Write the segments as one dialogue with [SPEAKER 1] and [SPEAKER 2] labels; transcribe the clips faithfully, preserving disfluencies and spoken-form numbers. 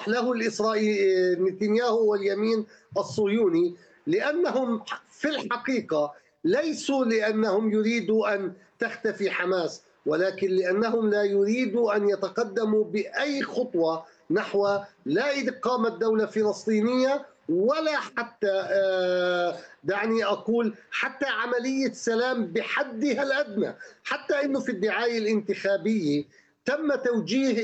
[SPEAKER 1] يربح له الإسرائيلي نتنياهو واليمين الصهيوني، لأنهم في الحقيقة ليسوا لأنهم يريدوا أن تختفي حماس، ولكن لأنهم لا يريدوا أن يتقدموا بأي خطوة نحو لا إقامة دولة فلسطينية ولا حتى آه، دعني أقول حتى عملية سلام بحدها الأدنى. حتى أنه في الدعاية الانتخابية تم توجيه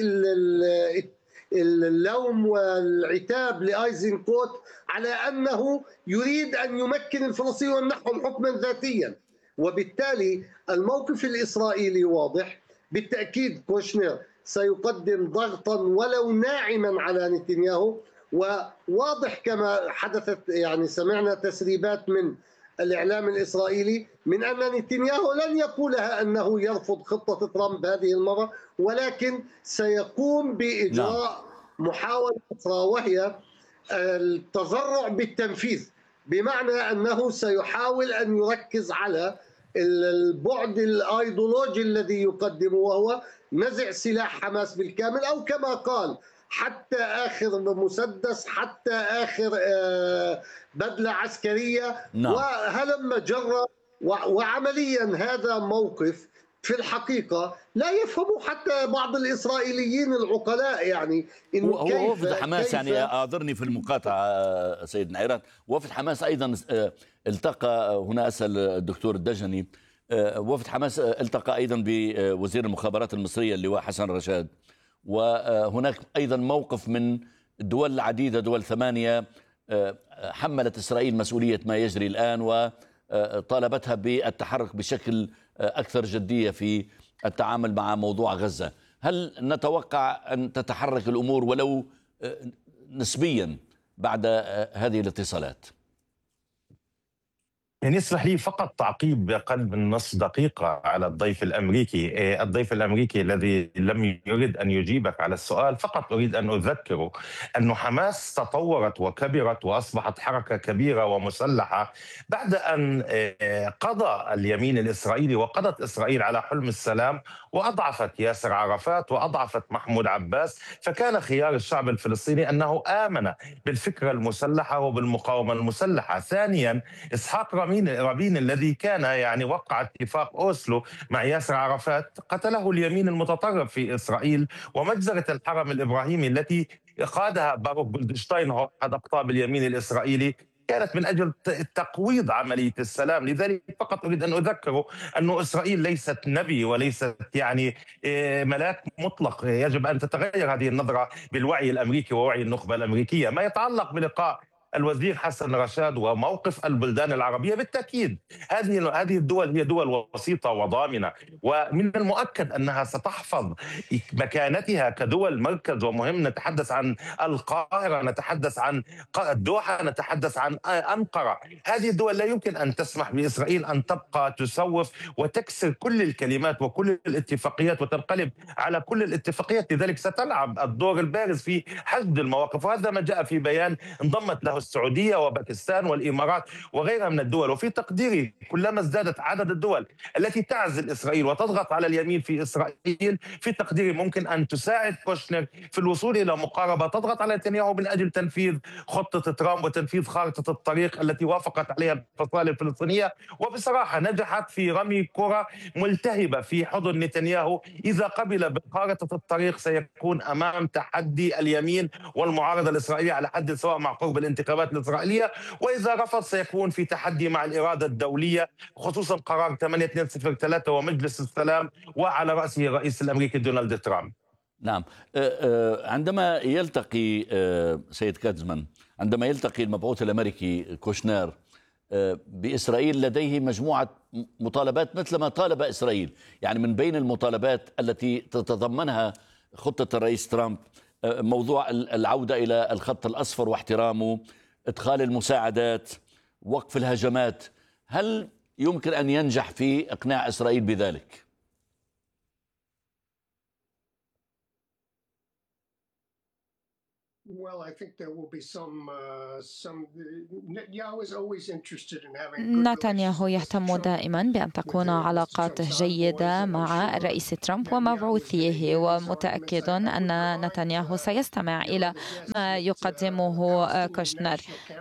[SPEAKER 1] اللوم والعتاب لآيزنكوت على أنه يريد أن يمكن الفلسطينيين ويمنحهم حكما ذاتيا، وبالتالي الموقف الإسرائيلي واضح. بالتأكيد كوشنر سيقدم ضغطا ولو ناعما على نتنياهو، وواضح كما حدثت، يعني سمعنا تسريبات من الإعلام الإسرائيلي من أن نتنياهو لن يقولها أنه يرفض خطة ترامب هذه المرة، ولكن سيقوم
[SPEAKER 2] نعم.
[SPEAKER 1] بإجراء محاولة أخرى، وهي التذرع بالتنفيذ، بمعنى أنه سيحاول أن يركز على البعد الأيديولوجي الذي يقدمه، وهو نزع سلاح حماس بالكامل، أو كما قال حتى آخر مسدس، حتى آخر بدلة عسكرية.
[SPEAKER 2] نعم.
[SPEAKER 1] وهلم جرى. وعمليا هذا موقف في الحقيقة لا يفهمه حتى بعض الإسرائيليين العقلاء، يعني
[SPEAKER 2] إنه هو
[SPEAKER 1] كيف
[SPEAKER 2] وفد حماس
[SPEAKER 1] كيف
[SPEAKER 2] يعني أعذرني في المقاطعة سيد نعيران، وفد حماس أيضا التقى، هنا أسأل الدكتور الدجني، وفد حماس التقى أيضا بوزير المخابرات المصرية اللواء حسن رشاد، وهناك أيضا موقف من دول عديدة، دول ثمانية حملت إسرائيل مسؤولية ما يجري الآن وطالبتها بالتحرك بشكل أكثر جدية في التعامل مع موضوع غزة. هل نتوقع أن تتحرك الأمور ولو نسبيا بعد هذه الاتصالات؟
[SPEAKER 3] يعني اسمح لي فقط تعقيب بأقل من نصف دقيقة على الضيف الأمريكي. الضيف الأمريكي الذي لم يرد أن يجيبك على السؤال، فقط أريد أن أذكره أن حماس تطورت وكبرت وأصبحت حركة كبيرة ومسلحة بعد أن قضى اليمين الإسرائيلي وقضت إسرائيل على حلم السلام وأضعفت ياسر عرفات وأضعفت محمود عباس، فكان خيار الشعب الفلسطيني أنه آمن بالفكرة المسلحة وبالمقاومة المسلحة. ثانيا، إسحاق رابين الذي كان يعني وقع اتفاق أوسلو مع ياسر عرفات قتله اليمين المتطرف في إسرائيل، ومجزرة الحرم الإبراهيمي التي قادها باروك جولدشتاين أحد أقطاب اليمين الإسرائيلي كانت من أجل تقويض عملية السلام. لذلك فقط أريد أن أذكره أن إسرائيل ليست نبي وليست يعني ملاك مطلق، يجب أن تتغير هذه النظرة بالوعي الأمريكي ووعي النخبة الأمريكية. ما يتعلق بلقاء الوزير حسن رشاد وموقف البلدان العربية، بالتأكيد هذه هذه الدول هي دول وسيطة وضامنة، ومن المؤكد أنها ستحفظ مكانتها كدول مركز ومهم. نتحدث عن القاهرة، نتحدث عن الدوحة، نتحدث عن أنقرة. هذه الدول لا يمكن أن تسمح بإسرائيل أن تبقى تسوف وتكسر كل الكلمات وكل الاتفاقيات وتنقلب على كل الاتفاقيات. لذلك ستلعب الدور البارز في حشد المواقف، وهذا ما جاء في بيان انضمت له السعودية وباكستان والإمارات وغيرها من الدول. وفي تقديري كلما ازدادت عدد الدول التي تعزل إسرائيل وتضغط على اليمين في إسرائيل، في تقديري ممكن أن تساعد كوشنر في الوصول إلى مقاربة تضغط على نتنياهو من أجل تنفيذ خطة ترامب وتنفيذ خارطة الطريق التي وافقت عليها الفصائل الفلسطينية. وبصراحة نجحت في رمي كرة ملتهبة في حضن نتنياهو. إذا قبل بخارطة الطريق سيكون أمام تحدي اليمين والمعارضة الإسرائيلية على حد سواء مع قرب الانتخابات الإسرائيلية، وإذا رفض سيكون في تحدي مع الإرادة الدولية، خصوصا قرار ثمانية اثنين صفر ثلاثة ومجلس السلام وعلى رأسه الرئيس الأمريكي دونالد ترامب.
[SPEAKER 2] نعم. عندما يلتقي سيد كاتزمان، عندما يلتقي المبعوث الأمريكي كوشنر بإسرائيل، لديه مجموعة مطالبات مثل ما طالب إسرائيل. يعني من بين المطالبات التي تتضمنها خطة الرئيس ترامب موضوع العودة إلى الخط الأصفر واحترامه، إدخال المساعدات، وقف الهجمات. هل يمكن أن ينجح في إقناع إسرائيل بذلك؟
[SPEAKER 4] نتنياهو يهتم دائما بأن تكون علاقاته جيدة مع الرئيس ترامب ومبعوثيه، ومتأكد أن نتنياهو سيستمع إلى ما يقدمه كوشنر.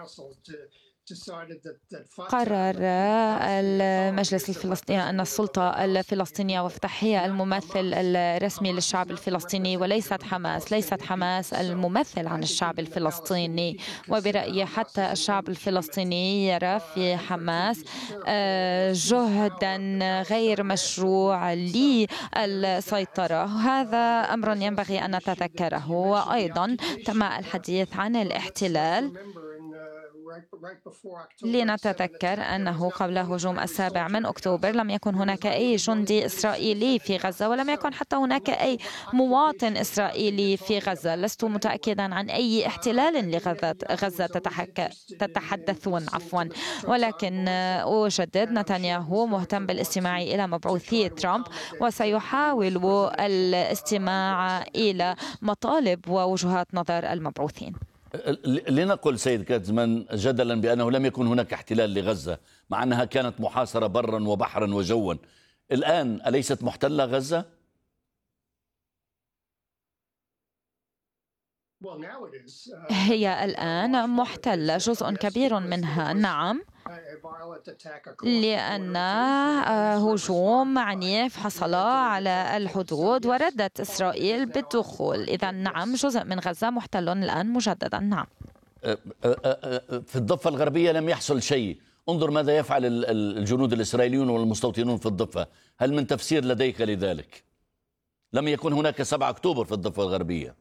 [SPEAKER 4] قرر المجلس الفلسطيني أن السلطة الفلسطينية وفتح هي الممثل الرسمي للشعب الفلسطيني وليست حماس، ليست حماس الممثل عن الشعب الفلسطيني. وبرأيي حتى الشعب الفلسطيني يرى في حماس جهدا غير مشروع للسيطرة. هذا أمر ينبغي أن نتذكره. وأيضا تم الحديث عن الاحتلال، لنتذكر أنه قبل هجوم السابع من أكتوبر لم يكن هناك أي جندي إسرائيلي في غزة، ولم يكن حتى هناك أي مواطن إسرائيلي في غزة. لست متأكدا عن أي احتلال لغزة غزة تتحدثون عفوا ولكن أجدد، نتنياهو مهتم بالاستماع إلى مبعوثي ترامب وسيحاول الاستماع إلى مطالب ووجهات نظر المبعوثين.
[SPEAKER 2] لنقل سيد كاتزمان جدلا بأنه لم يكن هناك احتلال لغزة مع أنها كانت محاصرة برا وبحرا وجوا. الآن أليست محتلة غزة؟
[SPEAKER 4] هي الآن محتلة، جزء كبير منها نعم، لأن هجوم عنيف حصل على الحدود وردت إسرائيل بالدخول. إذا نعم، جزء من غزة محتل الآن مجددا. نعم.
[SPEAKER 2] في الضفة الغربية لم يحصل شيء. انظر ماذا يفعل الجنود الإسرائيليون والمستوطنون في الضفة. هل من تفسير لديك لذلك؟ لم يكن هناك سبعة أكتوبر في الضفة الغربية.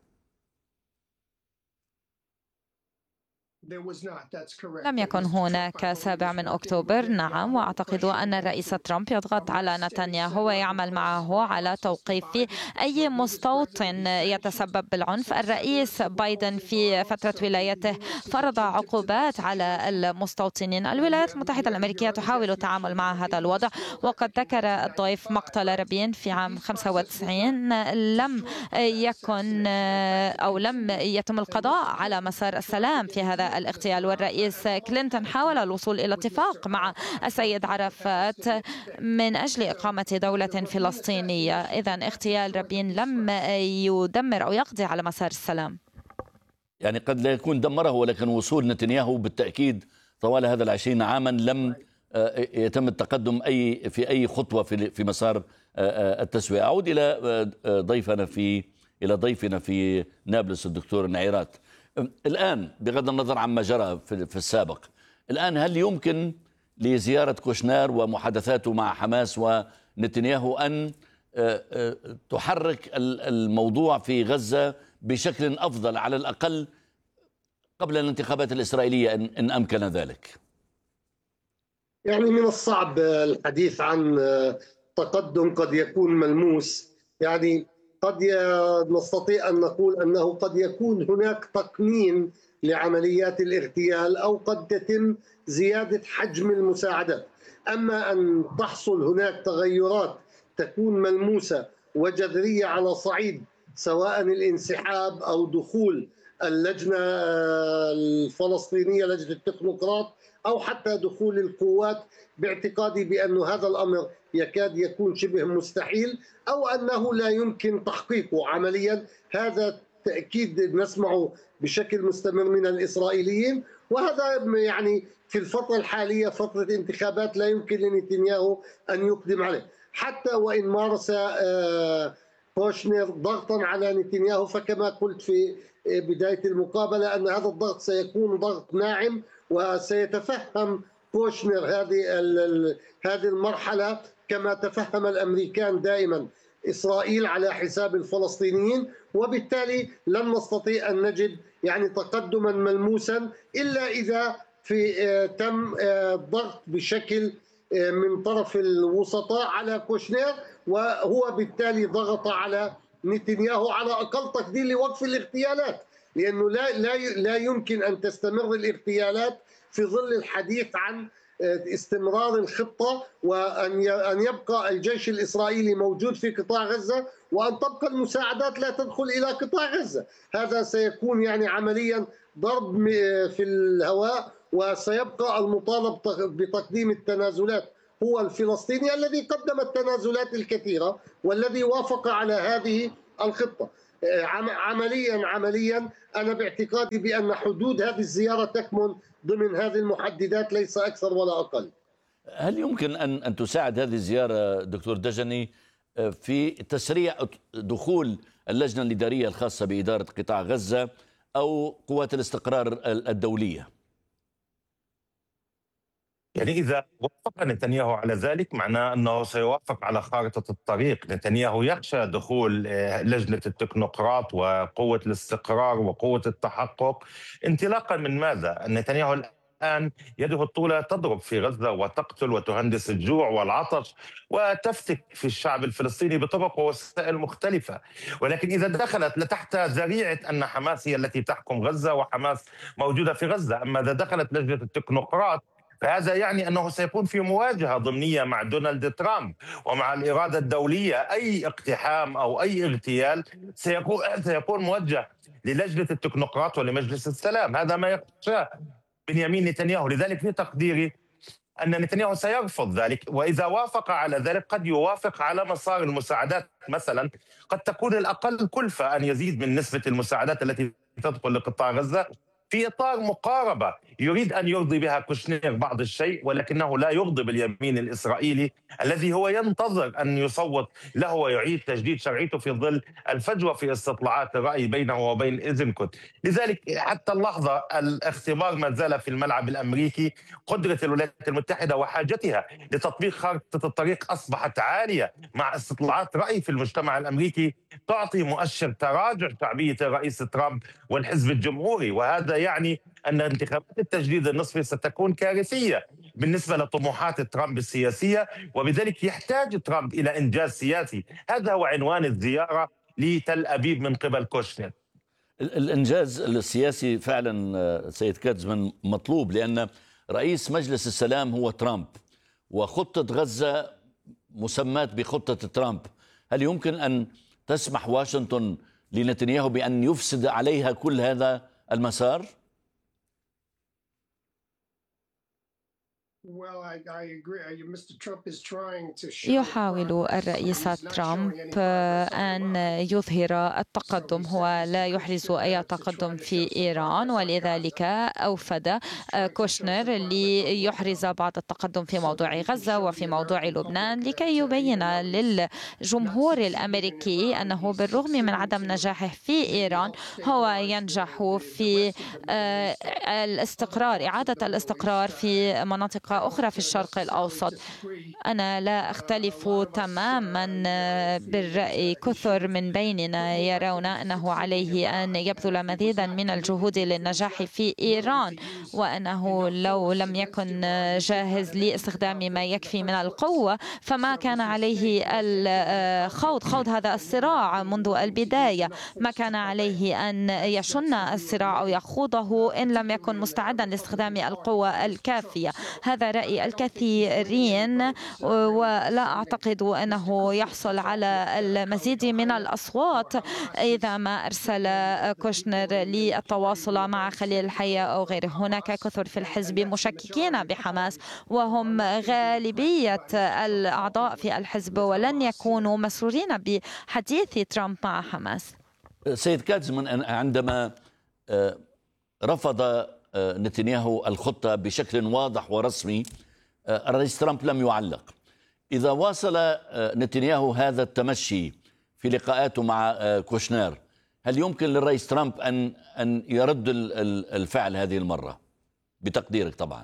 [SPEAKER 4] لم يكن هناك سابع من أكتوبر. نعم، وأعتقد أن الرئيس ترامب يضغط على نتنياهو ويعمل معه على توقيف أي مستوطن يتسبب بالعنف. الرئيس بايدن في فترة ولايته فرض عقوبات على المستوطنين. الولايات المتحدة الأمريكية تحاول التعامل مع هذا الوضع، وقد ذكر الضيف مقتل رابين في عام خمسة وتسعين. لم يكن أو لم يتم القضاء على مسار السلام في هذا الاغتيال، والرئيس كلينتون حاول الوصول إلى اتفاق مع السيد عرفات من أجل إقامة دولة فلسطينية. إذن اغتيال رابين لم يدمر أو يقضي على مسار السلام.
[SPEAKER 2] يعني قد لا يكون دمره، ولكن وصول نتنياهو بالتأكيد طوال هذا العشرين عاما لم يتم التقدم أي في أي خطوة في في مسار التسوية. أعود إلى ضيفنا في إلى ضيفنا في نابلس الدكتور نعيرات. الآن بغض النظر عما جرى في السابق، الآن هل يمكن لزيارة كوشنر ومحادثاته مع حماس ونتنياهو أن تحرك الموضوع في غزة بشكل أفضل على الأقل قبل الانتخابات الإسرائيلية إن أمكن ذلك؟
[SPEAKER 1] يعني من الصعب الحديث عن تقدم قد يكون ملموس. يعني قد نستطيع أن نقول أنه قد يكون هناك تقنين لعمليات الاغتيال أو قد تتم زيادة حجم المساعدات. أما أن تحصل هناك تغيرات تكون ملموسة وجذرية على صعيد سواء الانسحاب أو دخول اللجنة الفلسطينية لجنة التكنوقراط أو حتى دخول القوات، باعتقادي بأن هذا الأمر يكاد يكون شبه مستحيل أو أنه لا يمكن تحقيقه عمليا. هذا تأكيد نسمعه بشكل مستمر من الإسرائيليين، وهذا يعني في الفترة الحالية فترة انتخابات لا يمكن لنتنياهو أن يقدم عليه، حتى وإن مارس كوشنر ضغطا على نتنياهو. فكما قلت في بداية المقابلة أن هذا الضغط سيكون ضغط ناعم، وسيتفهم كوشنر هذه هذه المرحلة كما تفهم الأمريكان دائما إسرائيل على حساب الفلسطينيين، وبالتالي لن نستطيع أن نجد يعني تقدما ملموسا إلا إذا في تم الضغط بشكل من طرف الوسطاء على كوشنر، وهو بالتالي ضغط على نتنياهو على أقل تقدير لوقف الاغتيالات، لأنه لا لا لا يمكن أن تستمر الاغتيالات في ظل الحديث عن استمرار الخطة وأن أن يبقى الجيش الإسرائيلي موجود في قطاع غزة وأن تبقى المساعدات لا تدخل إلى قطاع غزة. هذا سيكون يعني عمليا ضرب في الهواء، وسيبقى المطالب بتقديم التنازلات هو الفلسطيني الذي قدم التنازلات الكثيرة والذي وافق على هذه الخطة. عمليا عمليا أنا باعتقادي بأن حدود هذه الزيارة تكمن ضمن هذه المحددات، ليس أكثر ولا أقل.
[SPEAKER 2] هل يمكن أن أن تساعد هذه الزيارة دكتور دجني في تسريع دخول اللجنة الإدارية الخاصة بإدارة قطاع غزة أو قوات الاستقرار الدولية؟
[SPEAKER 3] يعني إذا وافق نتنياهو على ذلك معناه أنه سيوافق على خارطة الطريق. نتنياهو يخشى دخول لجنة التكنوقراط وقوة الاستقرار وقوة التحقق انطلاقا من ماذا؟ نتنياهو الآن يده الطولى تضرب في غزة وتقتل وتهندس الجوع والعطش وتفتك في الشعب الفلسطيني بطرق ووسائل مختلفة، ولكن إذا دخلت لتحت ذريعة أن حماس هي التي تحكم غزة وحماس موجودة في غزة، أما إذا دخلت لجنة التكنوقراط فهذا يعني أنه سيكون في مواجهة ضمنية مع دونالد ترامب ومع الإرادة الدولية. أي اقتحام أو أي اغتيال سيكون سيكون موجه للجنة التكنوقراط ولمجلس السلام. هذا ما يخشاه بنيامين نتنياهو. لذلك في تقديري أن نتنياهو سيرفض ذلك، وإذا وافق على ذلك قد يوافق على مسار المساعدات. مثلا قد تكون الأقل كلفة أن يزيد من نسبة المساعدات التي تدخل لقطاع غزة في إطار مقاربة يريد أن يرضي بها كوشنير بعض الشيء، ولكنه لا يرضي باليمين الإسرائيلي الذي هو ينتظر أن يصوت له ويعيد تجديد شرعيته في ظل الفجوة في استطلاعات الرأي بينه وبين إيزنكوت. لذلك حتى اللحظة الاختبار ما زال في الملعب الأمريكي. قدرة الولايات المتحدة وحاجتها لتطبيق خارطة الطريق أصبحت عالية مع استطلاعات رأي في المجتمع الأمريكي تعطي مؤشر تراجع شعبية الرئيس ترامب والحزب الجمهوري، وهذا يعني أن انتخابات التجديد النصفي ستكون كارثية بالنسبة لطموحات ترامب السياسية، وبذلك يحتاج ترامب إلى إنجاز سياسي. هذا هو عنوان الزيارة لتل أبيب من قبل كوشنر.
[SPEAKER 2] الإنجاز السياسي فعلا سيد كاتزمان مطلوب، لأن رئيس مجلس السلام هو ترامب وخطة غزة مسماة بخطة ترامب. هل يمكن أن تسمح واشنطن لنتنياهو بأن يفسد عليها كل هذا المسار؟
[SPEAKER 4] يحاول الرئيس ترامب أن يظهر التقدم، هو لا يحرز أي تقدم في إيران، ولذلك أوفد كوشنر ليحرز بعض التقدم في موضوع غزة وفي موضوع لبنان، لكي يبين للجمهور الأمريكي أنه بالرغم من عدم نجاحه في إيران هو ينجح في الاستقرار، إعادة الاستقرار في مناطق أخرى في الشرق الأوسط. أنا لا أختلف تماما بالرأي. كثر من بيننا يرون أنه عليه أن يبذل مزيدا من الجهود للنجاح في إيران، وأنه لو لم يكن جاهز لاستخدام ما يكفي من القوة فما كان عليه الخوض خوض هذا الصراع منذ البداية. ما كان عليه أن يشن الصراع أو يخوضه إن لم يكن مستعدا لاستخدام القوة الكافية. هذا رأي الكثيرين، ولا أعتقد أنه يحصل على المزيد من الأصوات إذا ما أرسل كوشنر للتواصل مع خليل الحية أو غيره. هناك كثر في الحزب مشككين بحماس وهم غالبية الأعضاء في الحزب، ولن يكونوا مسرورين بحديث ترامب مع حماس.
[SPEAKER 2] سيد كاتزمان، عندما رفض نتنياهو الخطة بشكل واضح ورسمي الرئيس ترامب لم يعلق. إذا واصل نتنياهو هذا التمشي في لقاءاته مع كوشنر، هل يمكن للرئيس ترامب أن أن يرد الفعل هذه المرة بتقديرك طبعا؟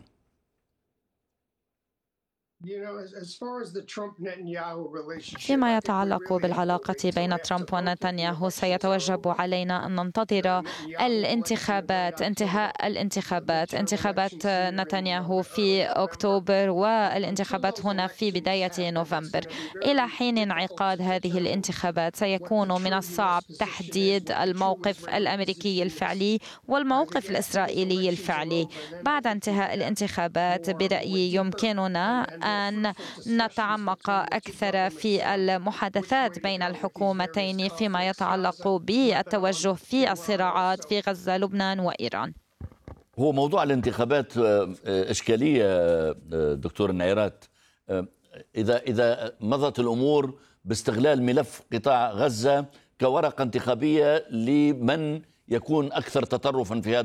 [SPEAKER 4] فيما يتعلق بالعلاقة بين ترامب ونتنياهو سيتوجب علينا أن ننتظر الانتخابات، انتهاء الانتخابات، انتخابات نتنياهو في أكتوبر والانتخابات هنا في بداية نوفمبر. إلى حين انعقاد هذه الانتخابات سيكون من الصعب تحديد الموقف الأمريكي الفعلي والموقف الإسرائيلي الفعلي. بعد انتهاء الانتخابات برأيي يمكننا أن نتعمق أكثر في المحادثات بين الحكومتين فيما يتعلق بالتوجه في الصراعات في غزة، لبنان وإيران.
[SPEAKER 2] هو موضوع الانتخابات إشكالية دكتور النعيرات. إذا إذا مضت الأمور باستغلال ملف قطاع غزة كورقة انتخابية لمن يكون أكثر تطرفا في هذا